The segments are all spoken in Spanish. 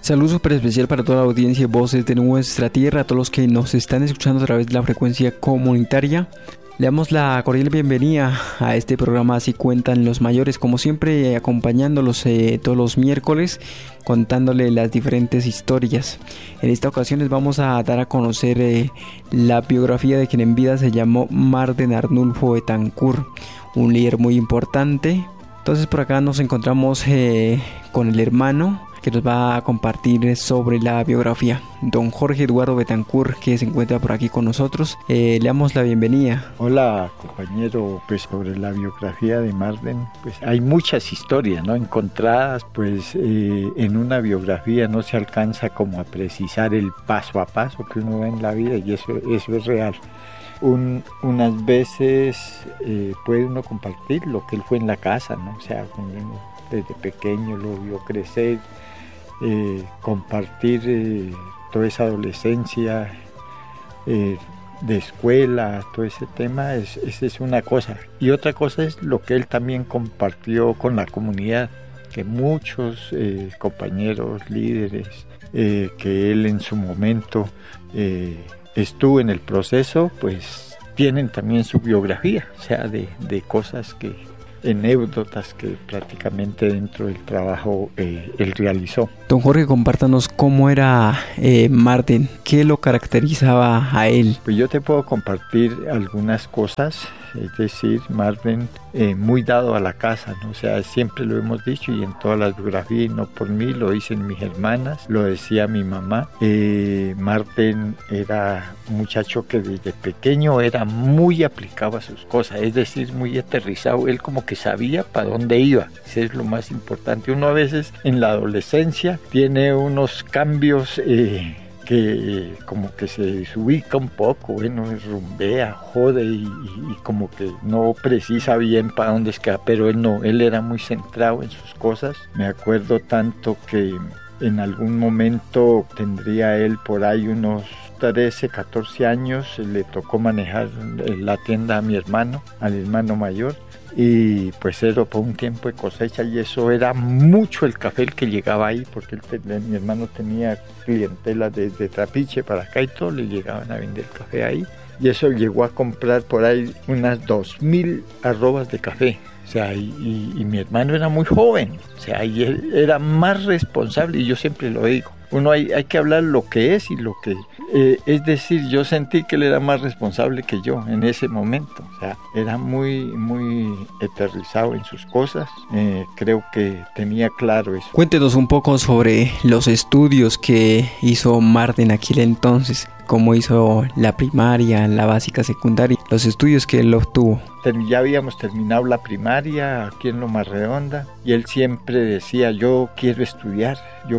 Saludo súper especial para toda la audiencia de Voces de Nuestra Tierra, a todos los que nos están escuchando a través de la frecuencia comunitaria. Le damos la cordial bienvenida a este programa Así Cuentan los Mayores, como siempre acompañándolos todos los miércoles, contándole las diferentes historias. En esta ocasión les vamos a dar a conocer la biografía de quien en vida se llamó Marden Arnulfo Betancur, un líder muy importante. Entonces por acá nos encontramos con el hermano que nos va a compartir sobre la biografía, don Jorge Eduardo Betancur, que se encuentra por aquí con nosotros. Le damos la bienvenida. Hola compañero, pues sobre la biografía de Marden, pues hay muchas historias, ¿no? Encontradas, pues en una biografía no se alcanza como a precisar el paso a paso que uno ve en la vida, y eso es real. Unas veces puede uno compartir lo que él fue en la casa, ¿no? O sea, uno desde pequeño lo vio crecer, compartir toda esa adolescencia de escuela, todo ese tema, esa es una cosa. Y otra cosa es lo que él también compartió con la comunidad, que muchos compañeros, líderes, que él en su momento estuvo en el proceso, pues tienen también su biografía, o sea, de cosas anécdotas que prácticamente dentro del trabajo él realizó. Don Jorge, compártanos cómo era Marden, qué lo caracterizaba a él. Pues yo te puedo compartir algunas cosas, es decir, Marden muy dado a la casa, ¿no? O sea, siempre lo hemos dicho y en todas las biografías, no por mí, lo dicen mis hermanas, lo decía mi mamá. Marden era un muchacho que desde pequeño era muy aplicado a sus cosas, es decir, muy aterrizado, él como que sabía para dónde iba, eso es lo más importante. Uno a veces en la adolescencia tiene unos cambios que como que se desubica un poco, bueno, rumbea, jode y como que no precisa bien para dónde es que va, pero él no, él era muy centrado en sus cosas. Me acuerdo tanto que en algún momento tendría él por ahí unos 13, 14 años, le tocó manejar la tienda a mi hermano, al hermano mayor, y pues era por un tiempo de cosecha y eso era mucho el café el que llegaba ahí, porque mi hermano tenía clientela desde Trapiche para acá y todo, le llegaban a vender café ahí, y eso llegó a comprar por ahí unas 2,000 arrobas de café. O sea, y mi hermano era muy joven, o sea, y él era más responsable, y yo siempre lo digo, uno hay que hablar lo que es y lo que... es decir, yo sentí que él era más responsable que yo en ese momento, o sea, era muy aterrizado en sus cosas, creo que tenía claro eso. Cuéntenos un poco sobre los estudios que hizo Marden aquel entonces, cómo hizo la primaria, la básica, secundaria, los estudios que él obtuvo. Ya habíamos terminado la primaria aquí en Loma Redonda y él siempre decía, yo quiero estudiar, yo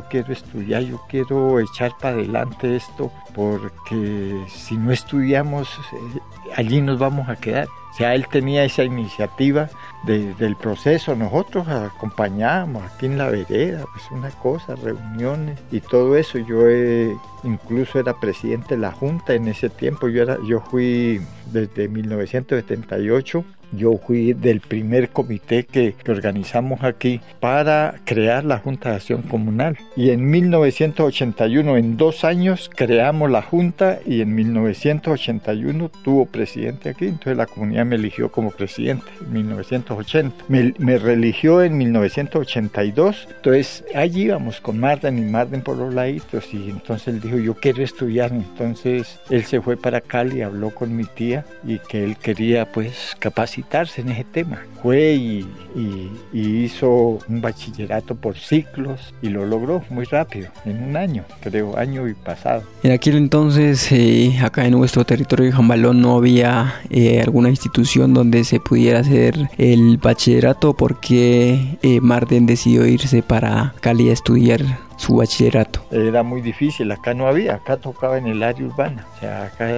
quiero echar para adelante esto, porque si no estudiamos allí nos vamos a quedar. O sea, él tenía esa iniciativa del proceso, nosotros acompañábamos aquí en la vereda, pues una cosa, reuniones y todo eso. Yo incluso era presidente de la junta en ese tiempo, yo fui desde 1978. Yo fui del primer comité que organizamos aquí para crear la Junta de Acción Comunal. Y en 1981, en 2 años, creamos la Junta y en 1981 tuvo presidente aquí. Entonces la comunidad me eligió como presidente en 1980. Me reeligió en 1982. Entonces allí íbamos con Marden y Marden por los laditos. Y entonces él dijo, yo quiero estudiar. Entonces él se fue para Cali, habló con mi tía y que él quería pues capacitarse en ese tema. Fue y hizo un bachillerato por ciclos y lo logró muy rápido, en un año, creo, año y pasado. En aquel entonces, acá en nuestro territorio de Jambalón no había alguna institución donde se pudiera hacer el bachillerato, porque Marden decidió irse para Cali a estudiar su bachillerato. Era muy difícil, acá no había, acá tocaba en el área urbana, o sea, acá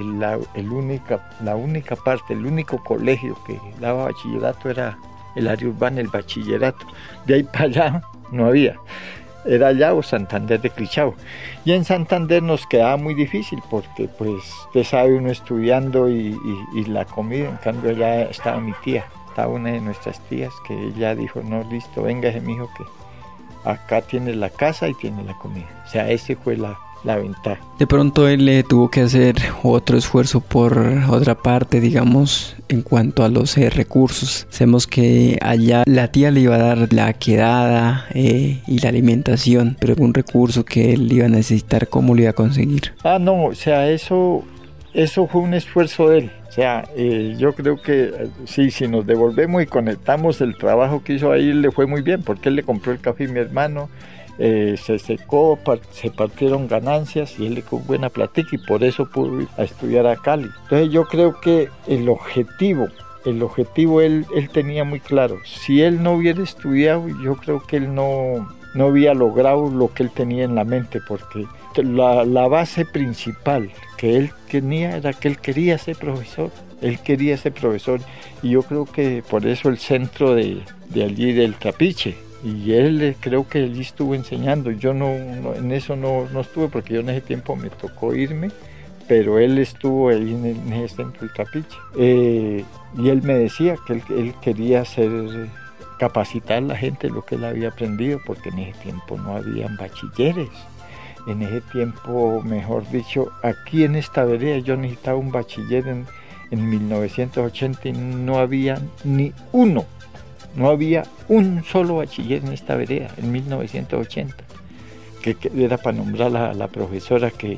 la única parte, el único colegio que daba bachillerato era el área urbana, el bachillerato. De ahí para allá no había, era allá o Santander de Clichao. Y en Santander nos quedaba muy difícil porque pues usted sabe, uno estudiando y la comida. En cambio allá estaba mi tía, estaba una de nuestras tías, que ella dijo, no, listo, véngase mijo, acá tiene la casa y tiene la comida. O sea, ese fue la ventaja. De pronto él tuvo que hacer otro esfuerzo por otra parte, digamos, en cuanto a los recursos. Sabemos que allá la tía le iba a dar la quedada y la alimentación, pero algún recurso que él iba a necesitar, ¿cómo lo iba a conseguir? No, o sea, eso fue un esfuerzo de él. O sea, yo creo que sí, si nos devolvemos y conectamos el trabajo que hizo ahí, le fue muy bien, porque él le compró el café a mi hermano, se secó, se partieron ganancias y él le dio buena plática y por eso pudo ir a estudiar a Cali. Entonces yo creo que el objetivo él tenía muy claro. Si él no hubiera estudiado, yo creo que él no había logrado lo que él tenía en la mente, porque la base principal que él tenía era que él quería ser profesor. Él quería ser profesor y yo creo que por eso el centro de allí del Trapiche. Y él creo que allí estuvo enseñando. Yo en eso no estuve porque yo en ese tiempo me tocó irme, pero él estuvo ahí en ese centro del Trapiche. Y él me decía que él quería capacitar a la gente lo que él había aprendido, porque en ese tiempo no habían bachilleres. En ese tiempo, mejor dicho, aquí en esta vereda yo necesitaba un bachiller en 1980 y no había ni uno. No había un solo bachiller en esta vereda en 1980, que era para nombrar a la profesora que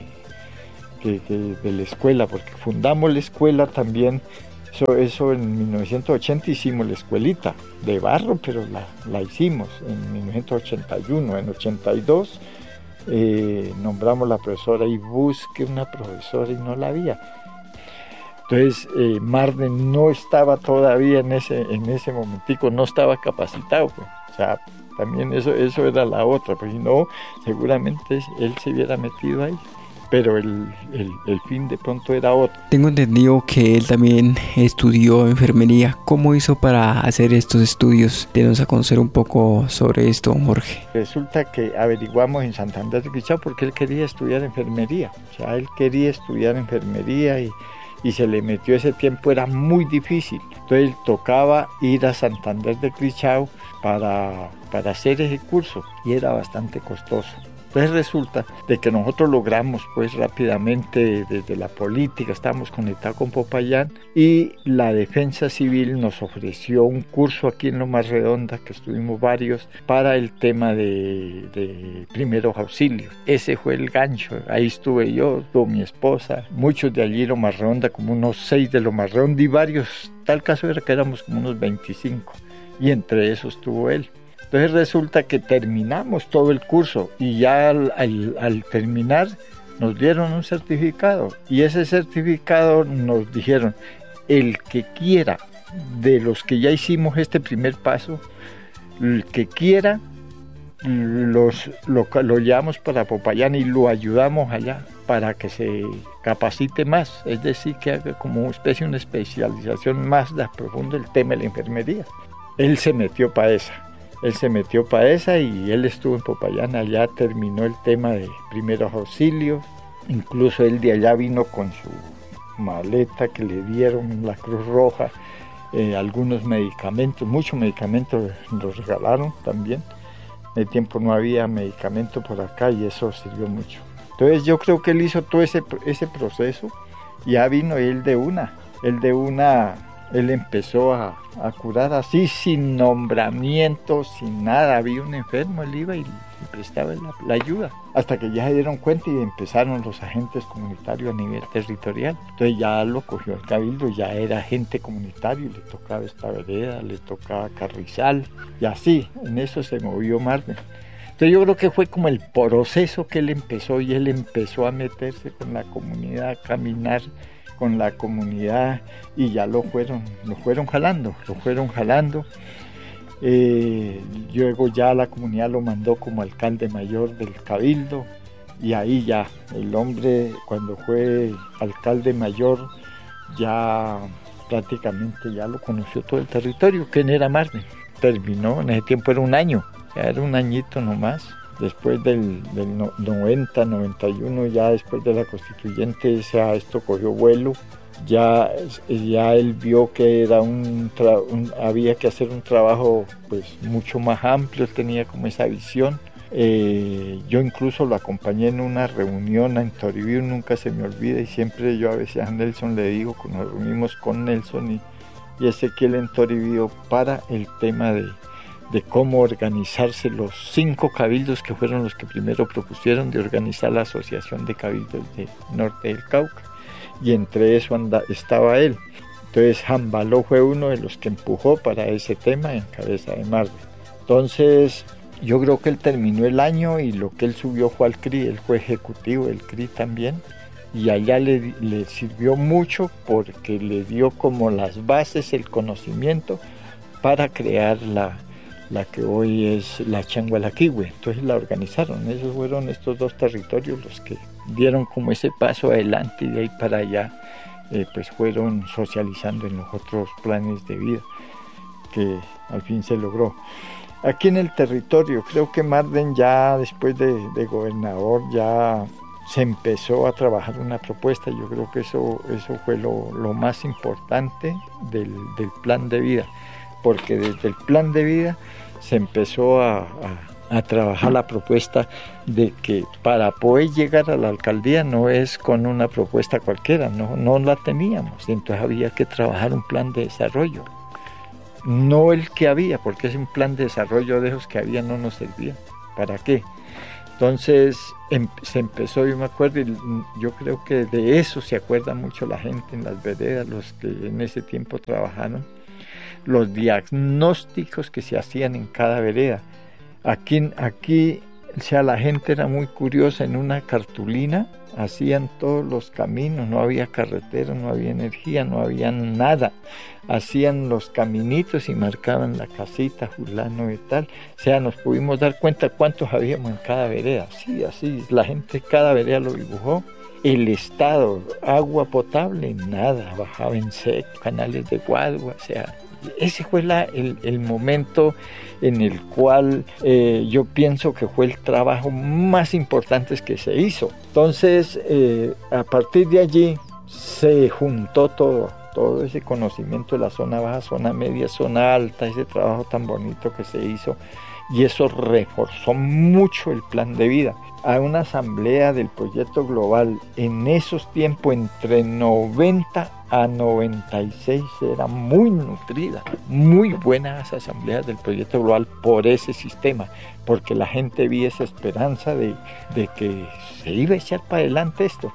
de la escuela, porque fundamos la escuela también, eso en 1980 hicimos la escuelita de barro, pero la hicimos en 1981, en 82 nombramos la profesora y busqué una profesora y no la había. Entonces Marden no estaba todavía en ese momentico, no estaba capacitado, pues. O sea, también eso era la otra, pues si no, seguramente él se hubiera metido ahí, pero el fin de pronto era otro. Tengo entendido que él también estudió enfermería. ¿Cómo hizo para hacer estos estudios? Denos a conocer un poco sobre esto, Jorge. Resulta que averiguamos en Santander de Quichao porque él quería estudiar enfermería, o sea, él quería estudiar enfermería y se le metió ese tiempo, era muy difícil. Entonces tocaba ir a Santander de Quichao para hacer ese curso y era bastante costoso. Entonces resulta de que nosotros logramos pues rápidamente desde la política, estábamos conectados con Popayán y la Defensa Civil nos ofreció un curso aquí en Lomas Redonda, que estuvimos varios, para el tema de primeros auxilios. Ese fue el gancho, ahí estuve yo, estuvo mi esposa, muchos de allí Lomas Redonda, como unos 6 de Lomas Redonda y varios, tal caso era que éramos como unos 25 y entre esos estuvo él. Entonces resulta que terminamos todo el curso y ya al terminar nos dieron un certificado y ese certificado nos dijeron, el que quiera, de los que ya hicimos este primer paso, el que quiera, lo llevamos para Popayán y lo ayudamos allá para que se capacite más, es decir, que haga como una especialización más de profundo el tema de la enfermería. Él se metió para esa y él estuvo en Popayán, allá terminó el tema de primeros auxilios, incluso él de allá vino con su maleta que le dieron la Cruz Roja, algunos medicamentos, muchos medicamentos nos regalaron también. En el tiempo no había medicamento por acá y eso sirvió mucho. Entonces yo creo que él hizo todo ese proceso y ya vino él de una, él empezó a curar así, sin nombramiento, sin nada. Había un enfermo, él iba y le prestaba la ayuda. Hasta que ya se dieron cuenta y empezaron los agentes comunitarios a nivel territorial. Entonces ya lo cogió el cabildo, ya era agente comunitario, le tocaba esta vereda, le tocaba Carrizal, y así, en eso se movió Marden. Entonces yo creo que fue como el proceso que él empezó, y él empezó a meterse con la comunidad, a caminar con la comunidad, y ya lo fueron jalando. Luego ya la comunidad lo mandó como alcalde mayor del cabildo, y ahí ya el hombre, cuando fue alcalde mayor, ya prácticamente ya lo conoció todo el territorio. ¿Quién era Marden? Terminó, en ese tiempo era un año, ya era un añito nomás. Después del 90, 91, ya después de la constituyente, esto cogió vuelo ya él vio que era había que hacer un trabajo pues mucho más amplio, él tenía como esa visión. Yo incluso lo acompañé en una reunión en Toribio, nunca se me olvida, y siempre yo a veces a Nelson le digo, cuando nos reunimos con Nelson y Ezequiel en Toribio para el tema de cómo organizarse los 5 cabildos que fueron los que primero propusieron de organizar la Asociación de Cabildos del Norte del Cauca, y entre eso estaba él. Entonces Jambaló fue uno de los que empujó para ese tema en cabeza de Marden. Entonces yo creo que él terminó el año y lo que él subió fue al CRI, él fue ejecutivo del CRI también, y allá le sirvió mucho porque le dio como las bases, el conocimiento para crear la que hoy es la Changualaquihue. Entonces la organizaron. Esos fueron estos 2 territorios los que dieron como ese paso adelante, y de ahí para allá pues fueron socializando en los otros planes de vida que al fin se logró. Aquí en el territorio, creo que Marden ya después de gobernador ya se empezó a trabajar una propuesta. Yo creo que eso fue lo más importante del plan de vida, porque desde el plan de vida se empezó a trabajar la propuesta de que para poder llegar a la alcaldía no es con una propuesta cualquiera, no la teníamos, entonces había que trabajar un plan de desarrollo. No el que había, porque ese plan de desarrollo de esos que había no nos servía. ¿Para qué? Entonces se empezó, yo me acuerdo, y yo creo que de eso se acuerda mucho la gente en las veredas, los que en ese tiempo trabajaron, los diagnósticos que se hacían en cada vereda. Aquí, o sea, la gente era muy curiosa, en una cartulina hacían todos los caminos, no había carretera, no había energía, no había nada. Hacían los caminitos y marcaban la casita, fulano y tal. O sea, nos pudimos dar cuenta cuántos habíamos en cada vereda. Sí, así, la gente cada vereda lo dibujó. El estado, agua potable, nada, bajaba en seco, canales de Guadua, o sea, ese fue el momento en el cual yo pienso que fue el trabajo más importante que se hizo. Entonces, a partir de allí se juntó todo ese conocimiento de la zona baja, zona media, zona alta, ese trabajo tan bonito que se hizo, y eso reforzó mucho el plan de vida. A una asamblea del proyecto global en esos tiempos entre 90 a 96 era muy nutrida, muy buenas asambleas del proyecto global por ese sistema, porque la gente vio esa esperanza de que se iba a echar para adelante esto.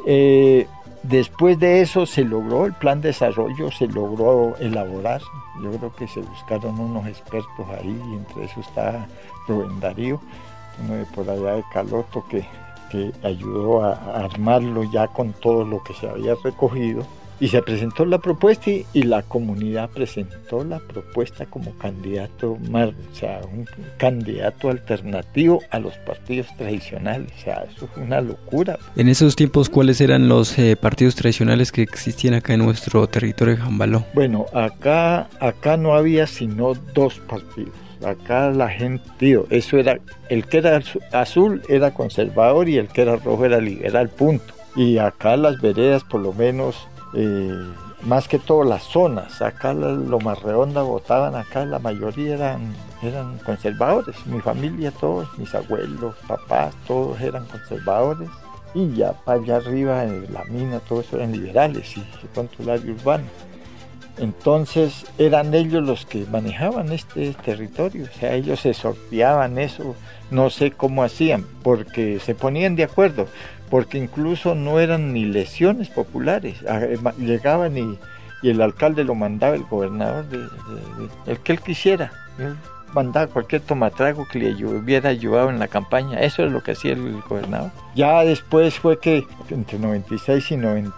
Después de eso se logró el plan de desarrollo, se logró elaborar. Yo creo que se buscaron unos expertos ahí, y entre eso está Rubén Darío, uno de por allá de Caloto, que ayudó a armarlo ya con todo lo que se había recogido. Y se presentó la propuesta y la comunidad presentó la propuesta como candidato más, o sea, un candidato alternativo a los partidos tradicionales. O sea, eso fue una locura. En esos tiempos, ¿cuáles eran los partidos tradicionales que existían acá en nuestro territorio de Jambaló? Bueno, acá no había sino 2 partidos. Acá la gente, eso era, el que era azul era conservador y el que era rojo era liberal, punto. Y acá las veredas, por lo menos, más que todo las zonas, acá Loma Redonda votaban, acá la mayoría eran conservadores. Mi familia, todos, mis abuelos, papás, todos eran conservadores. Y ya para allá arriba, en la mina, todo eso eran liberales y controlario urbano. Entonces eran ellos los que manejaban este territorio, o sea, ellos se sorteaban eso, no sé cómo hacían, porque se ponían de acuerdo, porque incluso no eran ni lesiones populares, llegaban y el alcalde lo mandaba, el gobernador, el que él quisiera, él mandaba cualquier tomatrago que le hubiera ayudado en la campaña, eso es lo que hacía el gobernador. Ya después fue que entre 96 y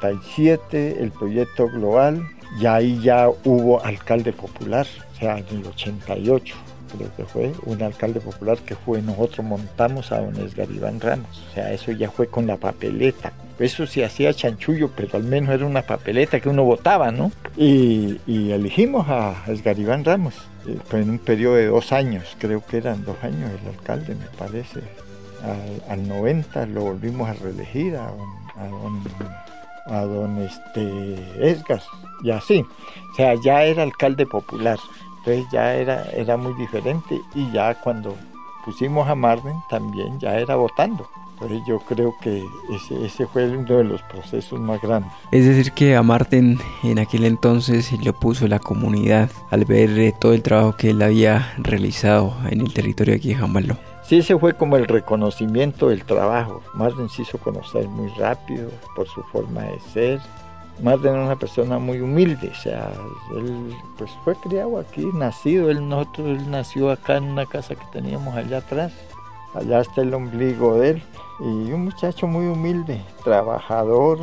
97 el proyecto global, y ahí ya hubo alcalde popular, o sea, en el 88 creo que fue un alcalde popular que nosotros montamos a don Edgar Iván Ramos, o sea, eso ya fue con la papeleta, eso se hacía chanchullo, pero al menos era una papeleta que uno votaba, ¿no? Y elegimos a Edgar Iván Ramos, pues en un periodo de 2 años, creo que eran 2 años el alcalde, me parece. Al 90 lo volvimos a reelegir a don a don Edgar, y así. O sea, ya era alcalde popular, entonces ya era muy diferente, y ya cuando pusimos a Marden también ya era votando. Entonces yo creo que ese fue uno de los procesos más grandes. Es decir, que a Marden en aquel entonces lo puso la comunidad al ver todo el trabajo que él había realizado en el territorio de aquí de Jambaló. Sí, ese fue como el reconocimiento del trabajo. Marden se hizo conocer muy rápido por su forma de ser. Marden era una persona muy humilde, o sea, él pues fue criado aquí, nacido, él nació acá en una casa que teníamos allá atrás. Allá está el ombligo de él, y un muchacho muy humilde, trabajador,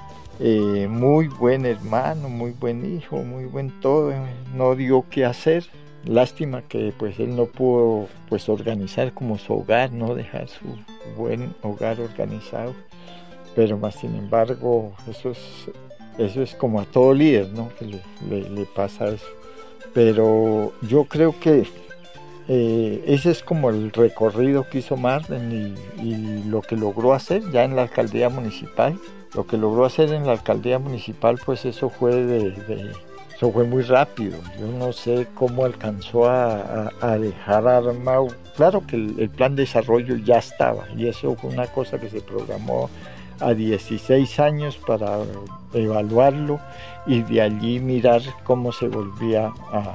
muy buen hermano, muy buen hijo, muy buen todo, no dio qué hacer. Lástima que pues él no pudo pues organizar como su hogar, no dejar su buen hogar organizado, pero más sin embargo eso es como a todo líder, ¿no? Que le pasa eso. Pero yo creo que ese es como el recorrido que hizo Marden y lo que logró hacer ya en la alcaldía municipal. Lo que logró hacer en la alcaldía municipal, pues eso fue eso fue muy rápido. Yo no sé cómo alcanzó a dejar armado. Claro que el plan de desarrollo ya estaba, y eso fue una cosa que se programó a 16 años para evaluarlo y de allí mirar cómo se volvía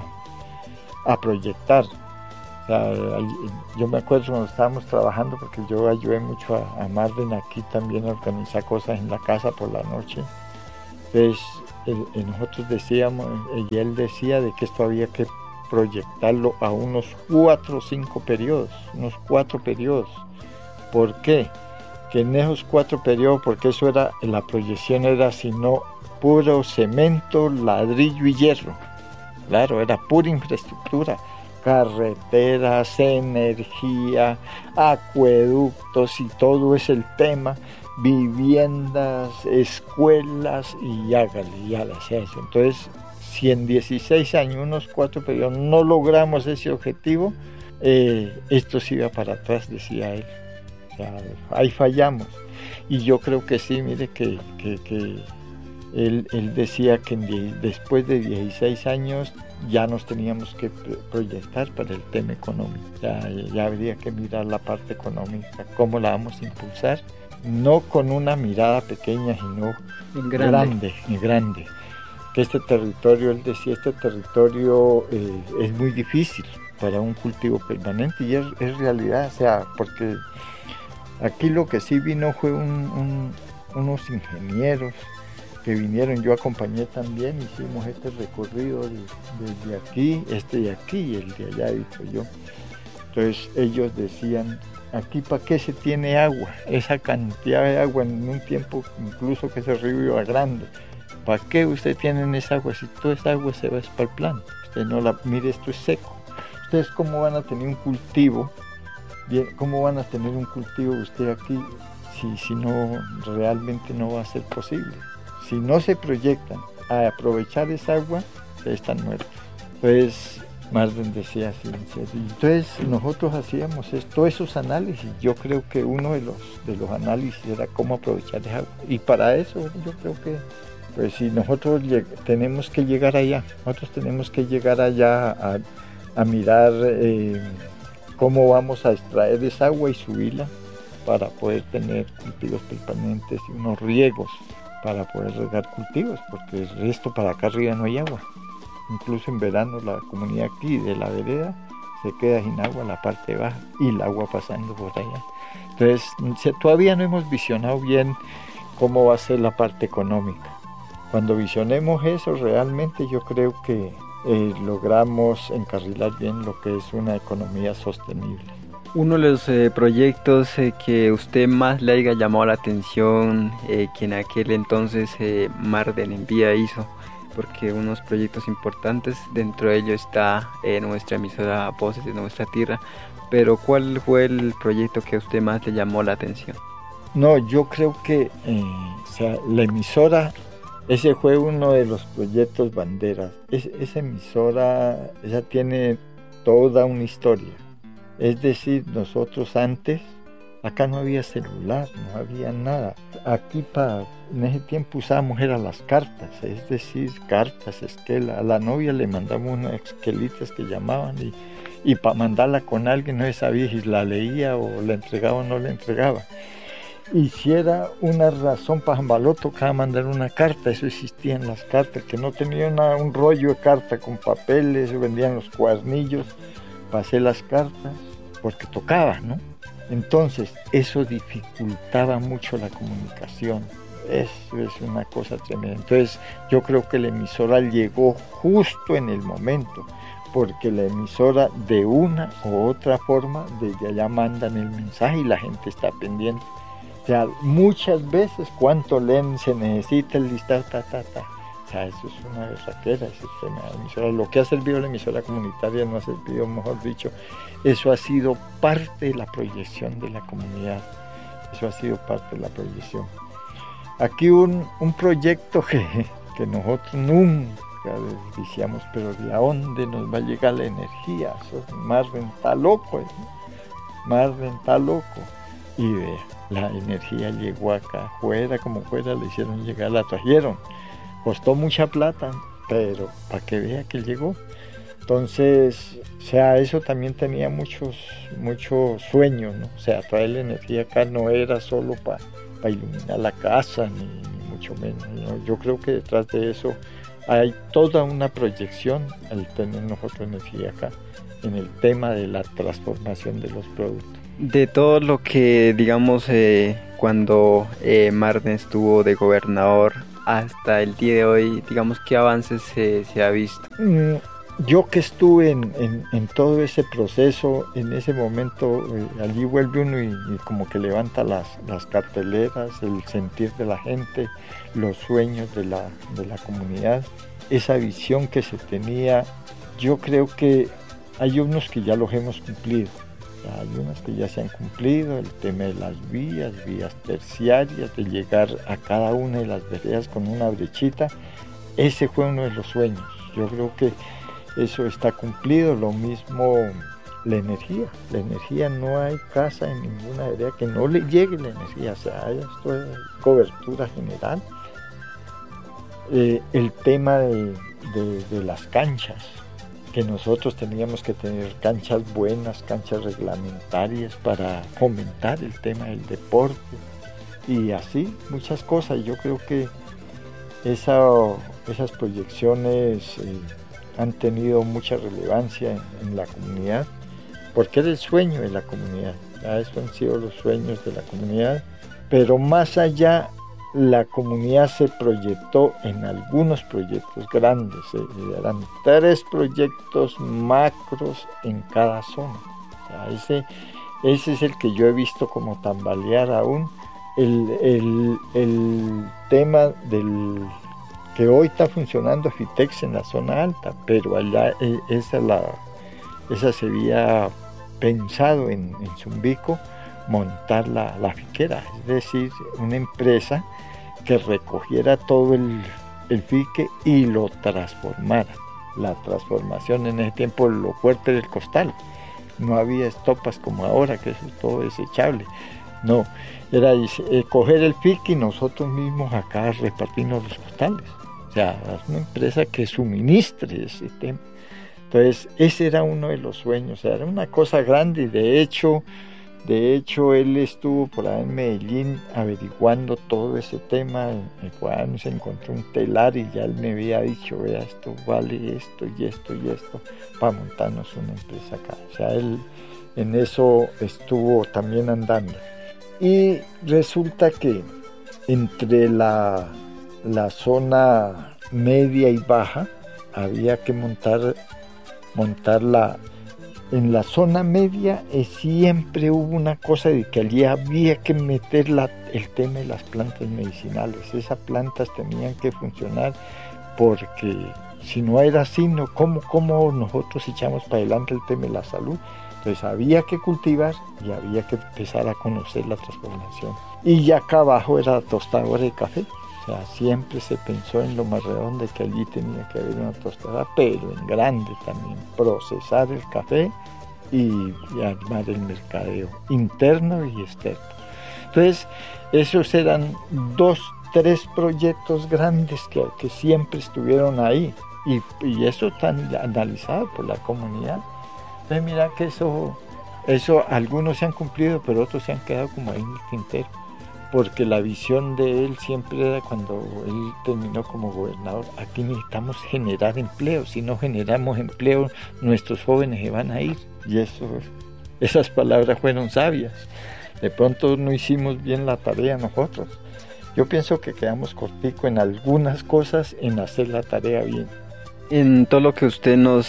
a proyectar. O sea, yo me acuerdo cuando estábamos trabajando, porque yo ayudé mucho a Marden aquí también a organizar cosas en la casa por la noche. Entonces nosotros decíamos, y él decía de que esto había que proyectarlo a unos 4 o 5 periodos, unos 4 periodos. ¿Por qué? Que en esos 4 periodos, porque eso era, la proyección era sino puro cemento, ladrillo y hierro. Claro, era pura infraestructura. Carreteras, energía, acueductos y todo es el tema, viviendas, escuelas y hágale eso. Entonces, si en 16 años, unos 4 periodos, no logramos ese objetivo, esto se iba para atrás, decía él. O sea, ahí fallamos. Y yo creo que sí, mire que él decía que después de 16 años ya nos teníamos que proyectar para el tema económico. Ya habría que mirar la parte económica, cómo la vamos a impulsar, no con una mirada pequeña, sino grande. Que este territorio, él decía, este territorio es muy difícil para un cultivo permanente, y es realidad, o sea, porque aquí lo que sí vino fue unos ingenieros que vinieron, yo acompañé también, hicimos este recorrido desde aquí, de aquí y el de allá, dijo yo. Entonces ellos decían, aquí para qué se tiene agua, esa cantidad de agua en un tiempo incluso que ese río iba grande, ¿para qué usted tienen esa agua? Si toda esa agua se va para el plano, usted no la mire, esto es seco. Ustedes cómo van a tener un cultivo, cómo van a tener un cultivo usted aquí si no, realmente no va a ser posible. Si no se proyectan a aprovechar esa agua, están muertos. Entonces, Marden decía así, en serio. Entonces, nosotros hacíamos todos esos análisis. Yo creo que uno de los análisis era cómo aprovechar esa agua. Y para eso, yo creo que, pues si nosotros tenemos que llegar allá, a mirar cómo vamos a extraer esa agua y subirla para poder tener cultivos permanentes y unos riegos para poder regar cultivos, porque el resto para acá arriba no hay agua. Incluso en verano la comunidad aquí de la vereda se queda sin agua, la parte baja, y el agua pasando por allá. Entonces todavía no hemos visionado bien cómo va a ser la parte económica. Cuando visionemos eso, realmente yo creo que logramos encarrilar bien lo que es una economía sostenible. Uno de los proyectos que usted más le haya llamado la atención, que en aquel entonces Marden en Vía hizo, porque unos proyectos importantes, dentro de ello está nuestra emisora Voces de Nuestra Tierra, pero ¿cuál fue el proyecto que a usted más le llamó la atención? No, yo creo que la emisora, ese fue uno de los proyectos banderas. Esa emisora, esa tiene toda una historia. Es decir, nosotros antes Acá no había celular, no había nada. Aquí en ese tiempo usábamos era las cartas, es decir, cartas, esquela. A la novia le mandamos unas esquelitas que llamaban y para mandarla con alguien no se sabía si la leía o la entregaba o no la entregaba. Y si era una razón para Jambaló, tocaba mandar una carta, eso existía en las cartas, que no tenía un rollo de carta con papeles, vendían los cuadernillos para hacer las cartas, porque tocaba, ¿no? Entonces, eso dificultaba mucho la comunicación. Eso es una cosa tremenda. Entonces, yo creo que la emisora llegó justo en el momento, porque la emisora de una u otra forma, desde allá mandan el mensaje y la gente está pendiente. O sea, muchas veces, ¿cuánto leen? Se necesita el listado, O sea, eso es una berraquera, ese tema de emisora. Lo que ha servido la emisora comunitaria no ha servido, mejor dicho. Eso ha sido parte de la proyección de la comunidad. Eso ha sido parte de la proyección. Aquí un proyecto que nosotros nunca decíamos, pero ¿de dónde nos va a llegar la energía? Eso Marvin está loco, Marvin está loco. Y vea, la energía llegó acá, fuera como fuera, le hicieron llegar, la trajeron. Costó mucha plata, pero para que vea que llegó. Entonces, o sea, eso también tenía muchos sueños, ¿no? O sea, traer la energía acá no era solo para iluminar la casa, ni mucho menos, ¿no? Yo creo que detrás de eso hay toda una proyección al tener nosotros energía acá, en el tema de la transformación de los productos. De todo lo que, digamos, cuando Marden estuvo de gobernador hasta el día de hoy, digamos, ¿qué avances se ha visto? Yo que estuve en todo ese proceso, en ese momento, allí vuelve uno y como que levanta las carteleras, el sentir de la gente, los sueños de la comunidad, esa visión que se tenía. Yo creo que hay unos que ya los hemos cumplido. Hay unas que ya se han cumplido, el tema de las vías terciarias, de llegar a cada una de las veredas con una brechita. Ese fue uno de los sueños. Yo creo que eso está cumplido. Lo mismo la energía, no hay casa en ninguna vereda que no le llegue la energía, o sea, esto es cobertura general. El tema de las canchas, que nosotros teníamos que tener canchas buenas, canchas reglamentarias para fomentar el tema del deporte y así muchas cosas. Yo creo que esas proyecciones han tenido mucha relevancia en la comunidad, porque era el sueño de la comunidad. Eso han sido los sueños de la comunidad, pero más allá la comunidad se proyectó en algunos proyectos grandes, eran 3 proyectos macros en cada zona. O sea, ese es el que yo he visto como tambalear aún, el tema del que hoy está funcionando Fitex en la zona alta, pero allá esa se había pensado en Zumbico montar la fiquera, es decir, una empresa que recogiera todo el fique y lo transformara. La transformación en ese tiempo, lo fuerte del costal, no había estopas como ahora, que eso es todo desechable. No, era coger el fique y nosotros mismos acá repartirnos los costales. O sea, es una empresa que suministre ese tema. Entonces, ese era uno de los sueños, o sea, era una cosa grande. De hecho, él estuvo por ahí en Medellín averiguando todo ese tema. En Ecuador se encontró un telar y ya él me había dicho, vea, esto vale esto y esto y esto, para montarnos una empresa acá. O sea, él en eso estuvo también andando. Y resulta que entre la zona media y baja había que montarla. En la zona media siempre hubo una cosa de que allí había que meter el tema de las plantas medicinales. Esas plantas tenían que funcionar, porque si no era así, ¿cómo nosotros echamos para adelante el tema de la salud? Entonces había que cultivar y había que empezar a conocer la transformación. Y ya acá abajo era tostadora de café. O sea, siempre se pensó en lo más redondo, que allí tenía que haber una tostadora, pero en grande también. Procesar el café y armar el mercadeo interno y externo. Entonces, esos eran 2-3 proyectos grandes que siempre estuvieron ahí y eso está analizado por la comunidad. Entonces, mira que eso algunos se han cumplido, pero otros se han quedado como ahí en el tintero, porque la visión de él siempre era, cuando él terminó como gobernador, aquí necesitamos generar empleo, si no generamos empleo nuestros jóvenes se van a ir, y esas palabras fueron sabias. De pronto no hicimos bien la tarea nosotros. Yo pienso que quedamos cortico en algunas cosas en hacer la tarea bien. En todo lo que usted nos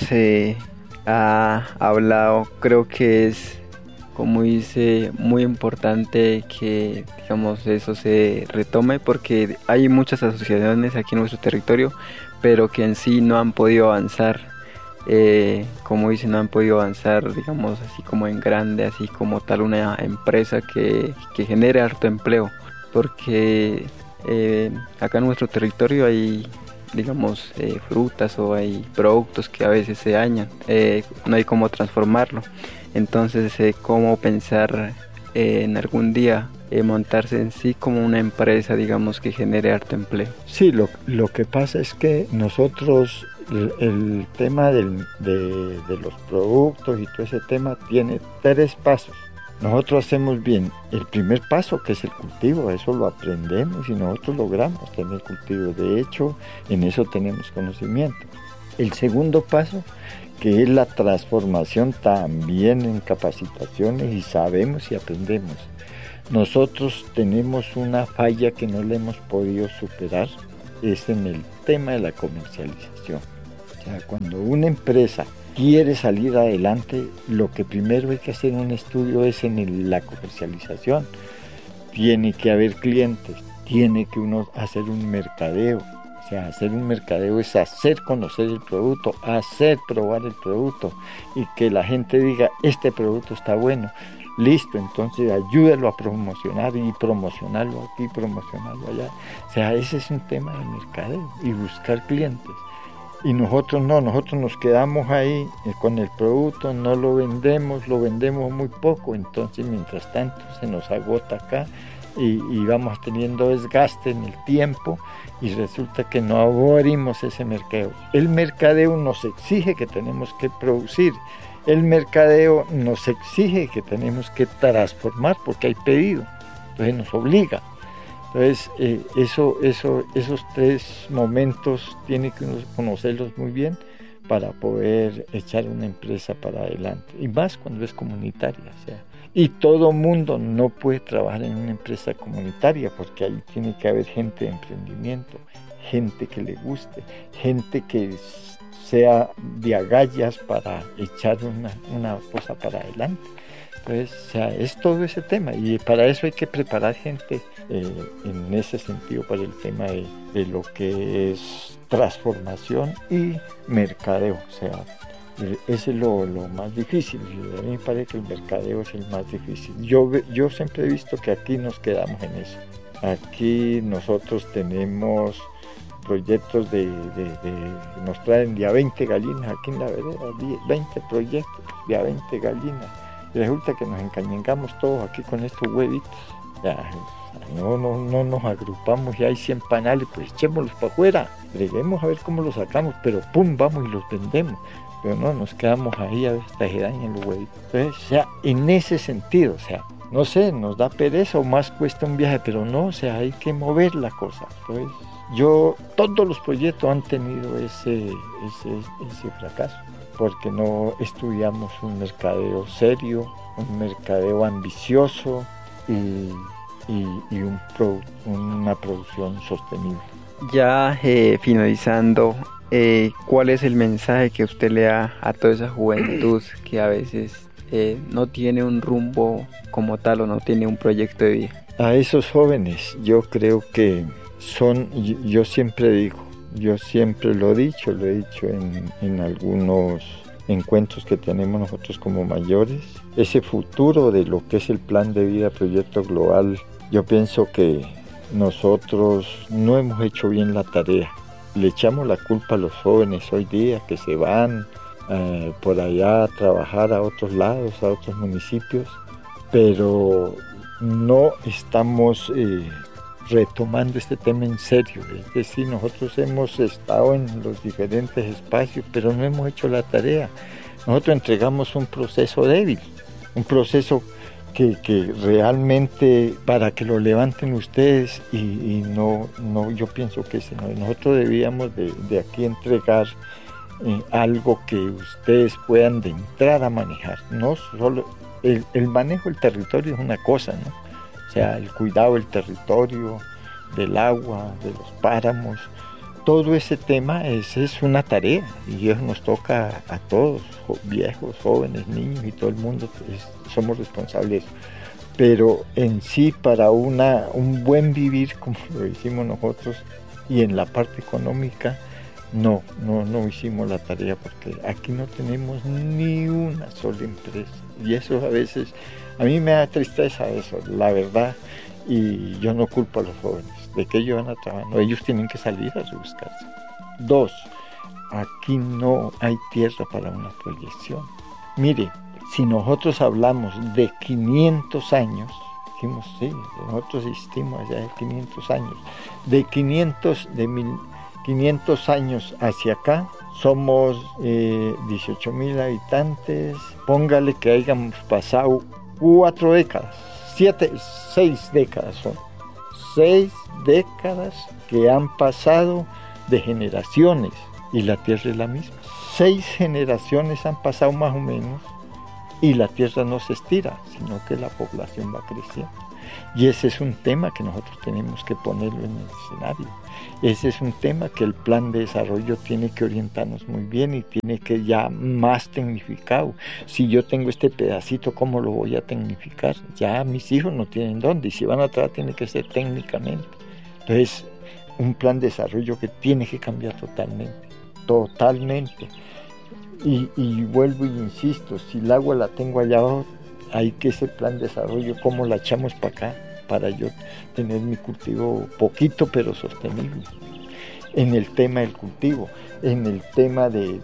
ha hablado, creo que es, como dice, muy importante que, digamos, eso se retome, porque hay muchas asociaciones aquí en nuestro territorio, pero que en sí no han podido avanzar, como dicen, no han podido avanzar, digamos, así como en grande, así como tal una empresa que genere harto empleo, porque acá en nuestro territorio hay, digamos, frutas o hay productos que a veces se dañan, no hay cómo transformarlo. Entonces, cómo pensar en algún día montarse en sí como una empresa, digamos, que genere harto empleo. Sí, lo que pasa es que nosotros, el tema de los productos y todo ese tema tiene 3 pasos. Nosotros hacemos bien el primer paso, que es el cultivo, eso lo aprendemos y nosotros logramos tener cultivo. De hecho, en eso tenemos conocimiento. El segundo paso, que es la transformación, también en capacitaciones, y sabemos y aprendemos. Nosotros tenemos una falla que no le hemos podido superar, es en el tema de la comercialización. O sea, cuando una empresa quiere salir adelante, lo que primero hay que hacer un estudio es en la comercialización. Tiene que haber clientes, tiene que uno hacer un mercadeo. O sea, hacer un mercadeo es hacer conocer el producto, hacer probar el producto y que la gente diga, este producto está bueno. Listo, entonces ayúdalo a promocionar y promocionarlo aquí, promocionarlo allá. O sea, ese es un tema de mercadeo y buscar clientes. Y nosotros no, nosotros nos quedamos ahí con el producto, no lo vendemos muy poco, entonces mientras tanto se nos agota acá y vamos teniendo desgaste en el tiempo y resulta que no abrimos ese mercadeo. El mercadeo nos exige que tenemos que producir, el mercadeo nos exige que tenemos que transformar porque hay pedido, entonces nos obliga. Entonces, esos 3 momentos tiene que uno conocerlos muy bien para poder echar una empresa para adelante. Y más cuando es comunitaria. O sea, y todo mundo no puede trabajar en una empresa comunitaria porque ahí tiene que haber gente de emprendimiento, gente que le guste, gente que sea de agallas para echar una cosa para adelante. Entonces, o sea, es todo ese tema y para eso hay que preparar gente en ese sentido para el tema de lo que es transformación y mercadeo. O sea, ese es lo más difícil. A mí me parece que el mercadeo es el más difícil. Yo siempre he visto que aquí nos quedamos en eso. Aquí nosotros tenemos proyectos nos traen de a 20 gallinas aquí en la vereda, 20 proyectos de a 20 gallinas. Y resulta que nos encañengamos todos aquí con estos huevitos. Ya, no nos agrupamos y hay 100 panales, pues echémoslos para afuera, breguemos a ver cómo los sacamos, pero pum, vamos y los vendemos. Pero no, nos quedamos ahí a ver hasta que dañen los huevitos. Entonces, o sea, en ese sentido, o sea, no sé, nos da pereza o más cuesta un viaje, pero no, o sea, hay que mover la cosa. Entonces, todos los proyectos han tenido ese fracaso, porque no estudiamos un mercadeo serio, un mercadeo ambicioso y una producción sostenible. Ya finalizando, ¿cuál es el mensaje que usted le da a toda esa juventud que a veces no tiene un rumbo como tal o no tiene un proyecto de vida? A esos jóvenes yo creo que yo siempre lo he dicho en algunos encuentros que tenemos nosotros como mayores, ese futuro de lo que es el plan de vida Proyecto Global, yo pienso que nosotros no hemos hecho bien la tarea. Le echamos la culpa a los jóvenes hoy día que se van por allá a trabajar a otros lados, a otros municipios, pero no estamos retomando este tema en serio. Es decir, nosotros hemos estado en los diferentes espacios, pero no hemos hecho la tarea. Nosotros entregamos un proceso débil, un proceso que realmente para que lo levanten ustedes y no, yo pienso que nosotros debíamos de aquí entregar algo que ustedes puedan de entrar a manejar. No solo el manejo del territorio es una cosa, ¿no? O sea, el cuidado del territorio, del agua, de los páramos, todo ese tema es una tarea y eso nos toca a todos, viejos, jóvenes, niños y todo el mundo, somos responsables. Pero en sí, para un buen vivir, como lo hicimos nosotros, y en la parte económica, no hicimos la tarea porque aquí no tenemos ni una sola empresa. Y eso a veces, a mí me da tristeza eso, la verdad, y yo no culpo a los jóvenes de que ellos van a trabajar, no, ellos tienen que salir a rebuscarse. 2, aquí no hay tierra para una proyección. Mire, si nosotros hablamos de 500 años, dijimos, sí, nosotros existimos allá de 500 años, de 500 años hacia acá, somos 18,000 habitantes, póngale que hayamos pasado 4 décadas, 6 décadas son. 6 décadas que han pasado de generaciones y la tierra es la misma. 6 generaciones han pasado más o menos y la tierra no se estira, sino que la población va creciendo. Y ese es un tema que nosotros tenemos que ponerlo en el escenario. Ese es un tema que el plan de desarrollo tiene que orientarnos muy bien y tiene que ya más tecnificado. Si yo tengo este pedacito, ¿cómo lo voy a tecnificar? Ya mis hijos no tienen dónde, y si van a trabajar tiene que ser técnicamente. Entonces, un plan de desarrollo que tiene que cambiar totalmente. Y vuelvo y insisto, si el agua la tengo allá abajo, hay que ese plan de desarrollo, ¿cómo la echamos para acá? Para yo tener mi cultivo poquito pero sostenible. En el tema del cultivo, en el tema de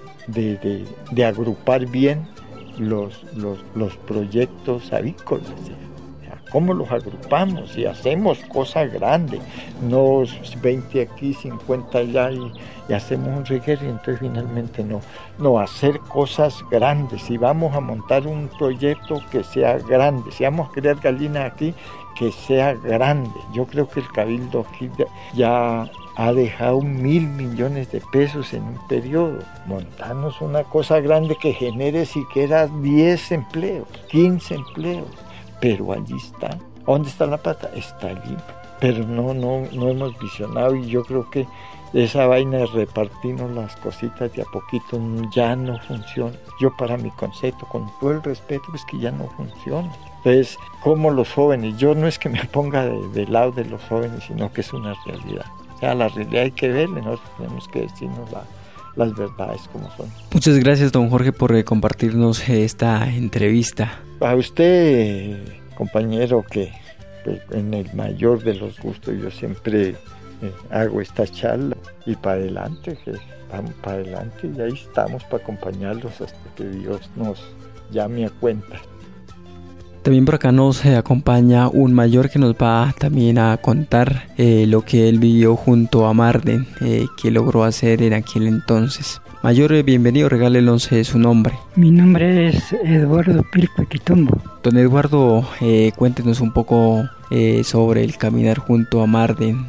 agrupar bien los proyectos avícolas. ¿Cómo los agrupamos? Y hacemos cosas grandes, no 20 aquí, 50 allá y hacemos un reguero y entonces finalmente no, hacer cosas grandes. Si vamos a montar un proyecto que sea grande, si vamos a crear gallinas aquí, que sea grande. Yo creo que el Cabildo aquí ya ha dejado 1.000 millones de pesos en un periodo. Montarnos una cosa grande que genere siquiera 10 empleos, 15 empleos. Pero allí está. ¿Dónde está la plata? Está allí. Pero no hemos visionado y yo creo que esa vaina de repartirnos las cositas de a poquito ya no funciona. Yo para mi concepto, con todo el respeto, es que ya no funciona. Entonces, como los jóvenes, yo no es que me ponga del lado de los jóvenes, sino que es una realidad. O sea, la realidad hay que verla, nosotros tenemos que decirnos las verdades como son. Muchas gracias, don Jorge, por compartirnos esta entrevista. A usted, compañero, que en el mayor de los gustos yo siempre hago esta charla y para adelante, que vamos para adelante y ahí estamos para acompañarlos hasta que Dios nos llame a cuenta. También por acá nos acompaña un mayor que nos va también a contar lo que él vivió junto a Marden, que logró hacer en aquel entonces. Mayor, bienvenido, regálenos su nombre. Mi nombre es Eduardo Pirco Quitumbo. Don Eduardo, cuéntenos un poco sobre el caminar junto a Marden,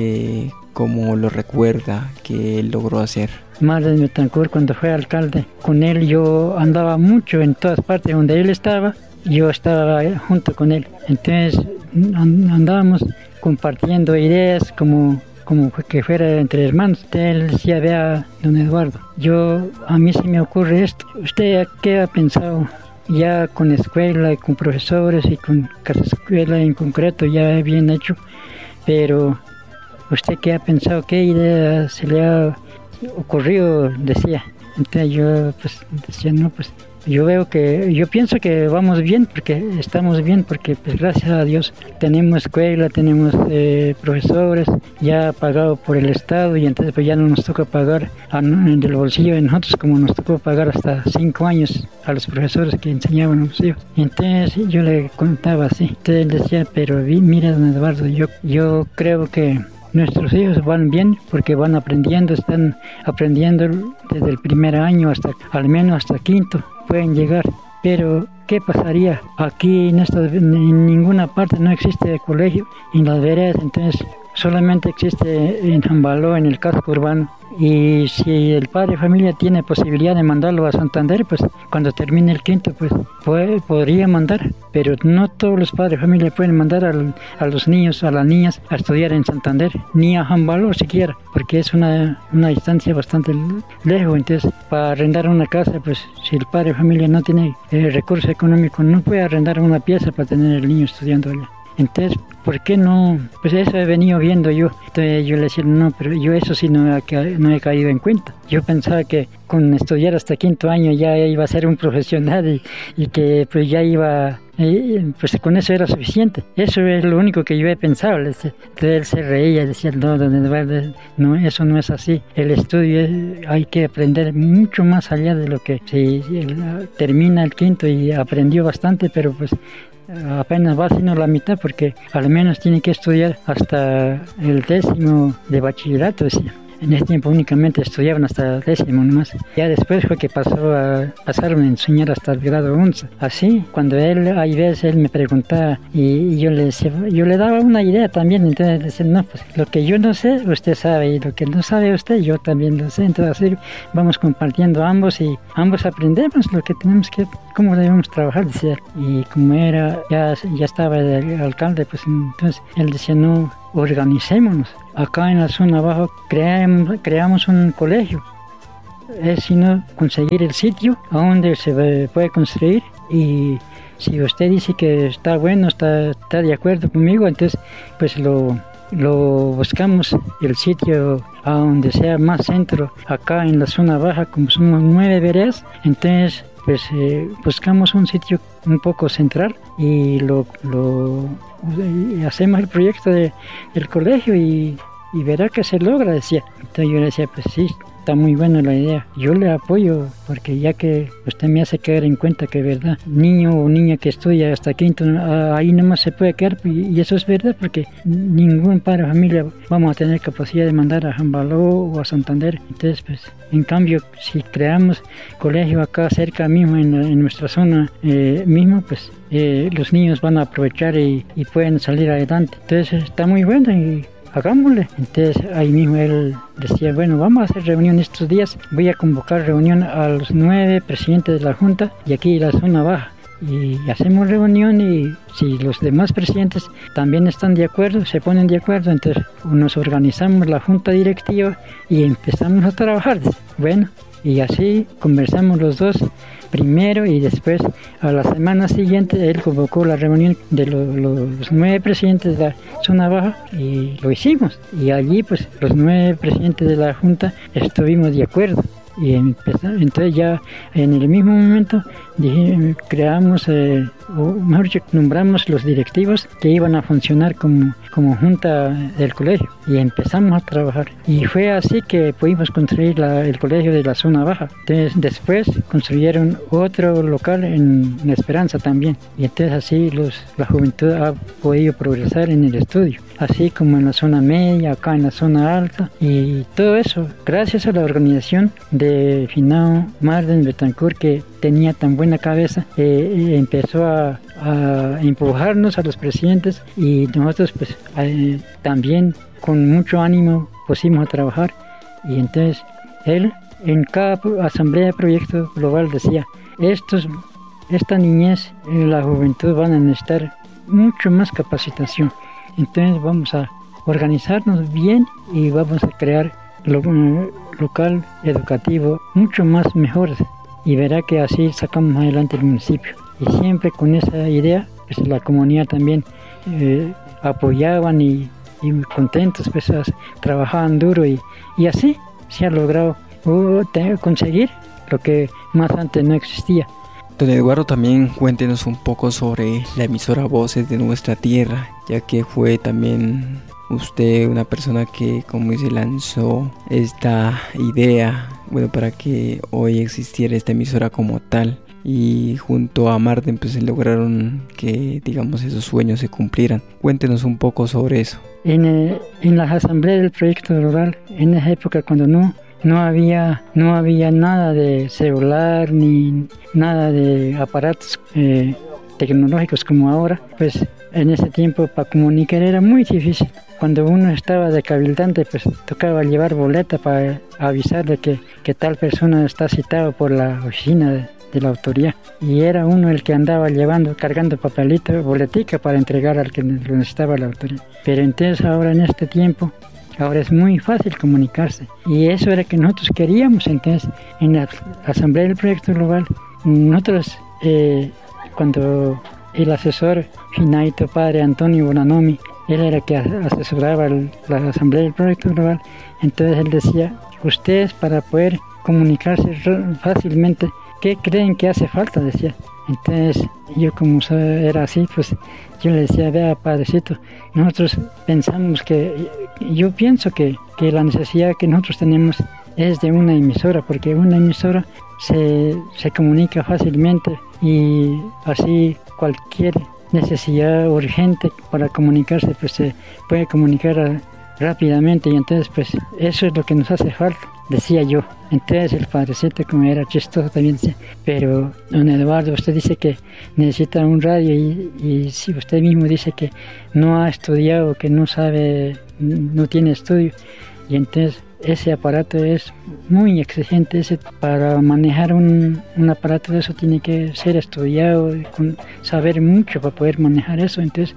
cómo lo recuerda, qué él logró hacer. Marden Betancourt, cuando fue alcalde, con él yo andaba mucho en todas partes donde él estaba, yo estaba junto con él. Entonces andábamos compartiendo ideas como que fuera entre hermanos. Él decía, vea, don Eduardo, a mí se me ocurre esto. ¿Usted qué ha pensado? Ya con escuela y con profesores y con casa escuela en concreto ya bien hecho, pero ¿usted qué ha pensado? ¿Qué idea se le ha ocurrido? Decía. Entonces yo pues decía, no, pues yo pienso que vamos bien, porque estamos bien, porque pues, gracias a Dios tenemos escuela, tenemos profesores ya pagados por el Estado, y entonces pues ya no nos toca pagar del bolsillo de nosotros, como nos tocó pagar hasta 5 años a los profesores que enseñaban a los hijos. Entonces yo le contaba así, entonces él decía, pero mira, don Eduardo, yo creo que nuestros hijos van bien porque van aprendiendo, están aprendiendo desde el primer año hasta al menos hasta quinto, pueden llegar. Pero ¿qué pasaría? Aquí en ninguna parte no existe colegio, en las veredas, entonces solamente existe en Jambaló, en el casco urbano. Y si el padre de familia tiene posibilidad de mandarlo a Santander, pues cuando termine el quinto, pues podría mandar. Pero no todos los padres de familia pueden mandar a los niños, a las niñas, a estudiar en Santander, ni a Jambaló siquiera, porque es una distancia bastante lejos. Entonces, para arrendar una casa, pues si el padre de familia no tiene recursos económicos, no puede arrendar una pieza para tener el niño estudiando allá. Entonces, ¿por qué no? Pues eso he venido viendo yo. Entonces yo le decía, no, pero yo eso sí no he caído en cuenta. Yo pensaba que con estudiar hasta quinto año ya iba a ser un profesional y que pues ya iba, pues con eso era suficiente. Eso es lo único que yo he pensado. Entonces él se reía y decía, no, don Eduardo, no, eso no es así. El estudio hay que aprender mucho más allá de lo que si él termina el quinto y aprendió bastante, pero pues apenas va haciendo la mitad, porque al menos tiene que estudiar hasta el 10º de bachillerato, decía. En ese tiempo únicamente estudiaban hasta el 10º nomás. Ya después fue que pasaron a enseñar hasta el grado 11. Así, cuando hay veces él me preguntaba y yo le decía, yo le daba una idea también. Entonces decía, no, pues lo que yo no sé, usted sabe, y lo que no sabe usted, yo también lo sé. Entonces así vamos compartiendo ambos y ambos aprendemos lo que tenemos que, cómo debemos trabajar, decía. Y como ya estaba el alcalde, pues entonces él decía, no, organicémonos. Acá en la zona abajo creamos un colegio. Es sino conseguir el sitio a donde se puede construir, y si usted dice que está bueno, está de acuerdo conmigo, entonces pues lo buscamos el sitio a donde sea más centro. Acá en la zona baja, como somos 9 veredas, entonces pues buscamos un sitio un poco central y hacemos el proyecto del colegio y verá que se logra, decía. Entonces yo le decía, pues sí, está muy buena la idea. Yo le apoyo, porque ya que usted me hace caer en cuenta que es verdad, niño o niña que estudia hasta quinto, ahí nomás se puede quedar, y eso es verdad, porque ningún padre de familia vamos a tener capacidad de mandar a Jambaló o a Santander. Entonces, pues, en cambio, si creamos colegio acá cerca mismo, en nuestra zona mismo, pues los niños van a aprovechar y pueden salir adelante. Entonces, está muy bueno y hagámosle. Entonces ahí mismo él decía, bueno, vamos a hacer reunión estos días, voy a convocar reunión a los 9 presidentes de la Junta y aquí la zona baja, y hacemos reunión, y si los demás presidentes también están de acuerdo, se ponen de acuerdo, entonces nos organizamos la Junta Directiva y empezamos a trabajar. Bueno, y así conversamos los dos primero, y después a la semana siguiente él convocó la reunión de los 9 presidentes de la zona baja y lo hicimos, y allí pues los 9 presidentes de la Junta estuvimos de acuerdo. Y entonces ya en el mismo momento creamos, o mejor dicho, nombramos los directivos que iban a funcionar como junta del colegio, y empezamos a trabajar. Y fue así que pudimos construir el colegio de la zona baja. Entonces después construyeron otro local en Esperanza también, y entonces así la juventud ha podido progresar en el estudio, así como en la zona media, acá en la zona alta, y todo eso gracias a la organización de Finao Marden Betancourt, que tenía tan buena cabeza, empezó a empujarnos a los presidentes, y nosotros pues también con mucho ánimo pusimos a trabajar. Y entonces él en cada asamblea de proyecto global decía, esta niñez y la juventud van a necesitar mucho más capacitación, entonces vamos a organizarnos bien y vamos a crear local educativo mucho más mejor, y verá que así sacamos adelante el municipio. Y siempre con esa idea, pues la comunidad también apoyaban y contentos, pues trabajaban duro, y así se ha logrado conseguir lo que más antes no existía. Don Eduardo, también cuéntenos un poco sobre la emisora Voces de Nuestra Tierra, ya que fue también usted una persona que, como dice, lanzó esta idea, bueno, para que hoy existiera esta emisora como tal. Y junto a Marden pues lograron que, digamos, esos sueños se cumplieran. Cuéntenos un poco sobre eso. En las asambleas del proyecto rural, en esa época cuando no había nada de celular ni nada de aparatos tecnológicos como ahora, pues en ese tiempo para comunicar era muy difícil. Cuando uno estaba de cabildante, pues tocaba llevar boleta para avisar de que tal persona está citado por la oficina de la autoridad, y era uno el que andaba cargando papelito, boletica para entregar al que lo necesitaba la autoridad. Pero entonces ahora en este tiempo, ahora es muy fácil comunicarse, y eso era que nosotros queríamos. Entonces en la asamblea del proyecto global, nosotros cuando el asesor finadito padre Antonio Bonanomi, él era el que asesoraba la asamblea del proyecto global, entonces él decía, ustedes para poder comunicarse fácilmente, ¿qué creen que hace falta? Decía. Entonces yo, como era así, pues yo le decía, vea padrecito, nosotros pensamos yo pienso que la necesidad que nosotros tenemos es de una emisora, porque una emisora se comunica fácilmente, y así cualquier necesidad urgente para comunicarse pues se puede comunicar rápidamente, y entonces pues eso es lo que nos hace falta, decía yo. Entonces el padrecito, como era chistoso, también decía, pero don Eduardo, usted dice que necesita un radio, y si usted mismo dice que no ha estudiado, que no sabe, no tiene estudio, y entonces ese aparato es muy exigente. Para manejar un aparato de eso tiene que ser estudiado, saber mucho para poder manejar eso. Entonces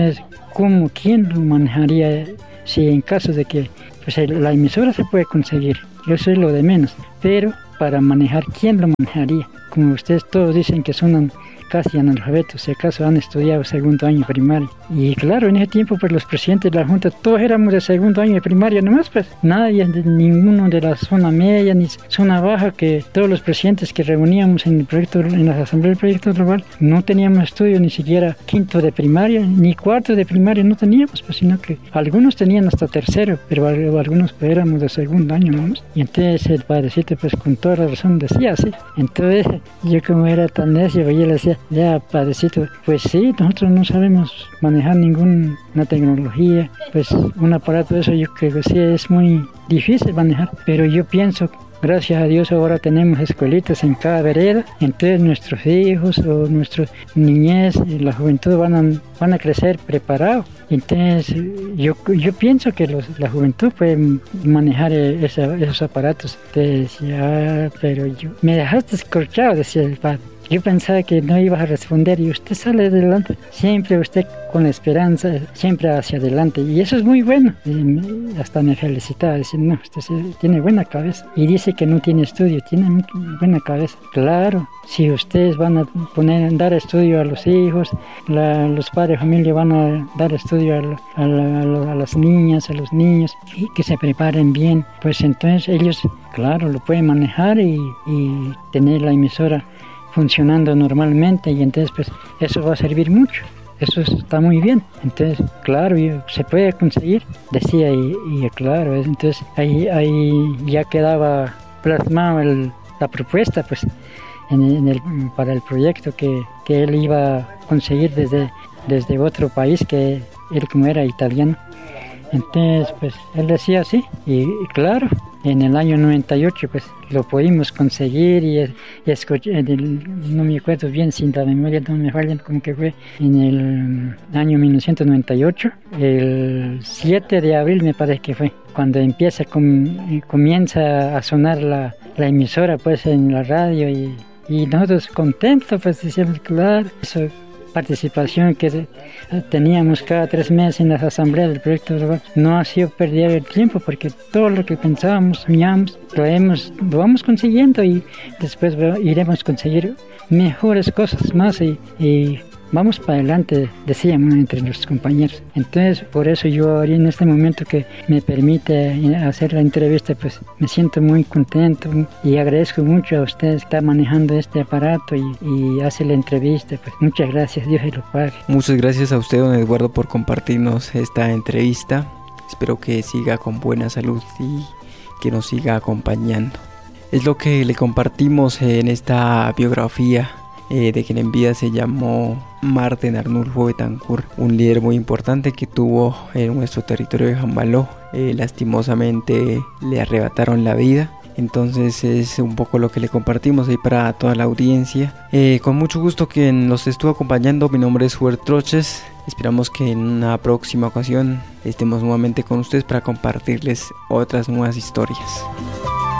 ¿quién lo manejaría? Si en caso de que pues la emisora se puede conseguir, eso es lo de menos, pero para manejar, ¿quién lo manejaría? Como ustedes todos dicen que son casi analfabetos, si acaso han estudiado segundo año de primaria. Y claro, en ese tiempo pues los presidentes de la Junta todos éramos de segundo año de primaria nomás, pues ninguno de la zona media ni zona baja, que todos los presidentes que reuníamos en la asamblea del proyecto global no teníamos estudio ni siquiera quinto de primaria, ni cuarto de primaria no teníamos, pues, sino que algunos tenían hasta tercero, pero algunos pues éramos de segundo año nomás. Y entonces el padrecito pues con toda la razón decía así. Entonces yo, como era tan necio, yo le decía, ya padrecito, pues sí, nosotros no sabemos manejar ninguna tecnología, pues un aparato de eso yo creo que sí es muy difícil manejar, pero yo pienso, gracias a Dios ahora tenemos escuelitas en cada vereda, entonces nuestros hijos o nuestra niñez, la juventud van a crecer preparados. Entonces yo pienso que la juventud puede manejar esos aparatos. Entonces decía, pero me dejaste escorchado, decía el padre. Yo pensaba que no ibas a responder, y usted sale adelante, siempre usted con la esperanza, siempre hacia adelante, y eso es muy bueno. Y hasta me felicitaba, decía, no, usted tiene buena cabeza, y dice que no tiene estudio, tiene muy buena cabeza. Claro, si ustedes van a dar estudio a los hijos, los padres de familia van a dar estudio a las niñas, a los niños, y que se preparen bien, pues entonces ellos, claro, lo pueden manejar y tener la emisora funcionando normalmente, y entonces pues eso va a servir mucho, eso está muy bien. Entonces claro, se puede conseguir, decía, y claro, entonces ahí ya quedaba plasmado la propuesta pues para el proyecto que él iba a conseguir desde otro país, que él como era italiano. Entonces pues él decía así, y claro, en el año 98 pues lo pudimos conseguir, y escuché, no me acuerdo bien, si la memoria no me falla, como que fue en el año 1998, el 7 de abril me parece que fue, cuando comienza a sonar la emisora pues en la radio, y nosotros contentos pues decíamos, claro, eso, participación que teníamos cada 3 meses en las asambleas del proyecto global no ha sido perder el tiempo, porque todo lo que pensábamos, soñábamos, lo vamos consiguiendo, y después iremos a conseguir mejores cosas más y vamos para adelante, decían entre los compañeros. Entonces, por eso yo ahora en este momento que me permite hacer la entrevista, pues me siento muy contento y agradezco mucho a ustedes que están manejando este aparato y hace la entrevista. Pues muchas gracias, Dios se lo pague. Muchas gracias a usted, don Eduardo, por compartirnos esta entrevista. Espero que siga con buena salud y que nos siga acompañando. Es lo que le compartimos en esta biografía de quien en vida se llamó Marten Arnulfo Betancur, un líder muy importante que tuvo en nuestro territorio de Jambaló. Lastimosamente le arrebataron la vida. Entonces es un poco lo que le compartimos ahí para toda la audiencia. Con mucho gusto que nos estuvo acompañando. Mi nombre es Hubert Troches. Esperamos que en una próxima ocasión estemos nuevamente con ustedes para compartirles otras nuevas historias.